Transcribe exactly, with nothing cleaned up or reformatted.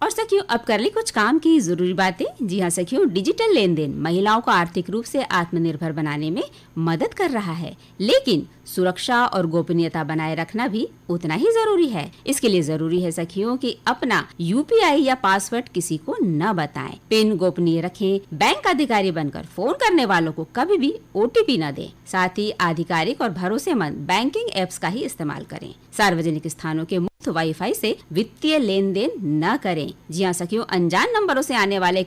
और सखियों, अब कर ली कुछ काम की जरूरी बातें। जी हाँ सखियों, डिजिटल लेन देन महिलाओं को आर्थिक रूप से आत्मनिर्भर बनाने में मदद कर रहा है, लेकिन सुरक्षा और गोपनीयता बनाए रखना भी उतना ही जरूरी है। इसके लिए जरूरी है सखियों कि अपना यूपीआई या पासवर्ड किसी को न बताएं, पिन गोपनीय रखें, बैंक अधिकारी बनकर फोन करने वालों को कभी भी ओटीपी न दें। साथ ही आधिकारिक और भरोसेमंद बैंकिंग एप्स का ही इस्तेमाल करें। सार्वजनिक स्थानों के मुफ्त वाईफाई से वित्तीय लेन देन न करें। जी हाँ सखियों, अनजान नंबरों से आने वाले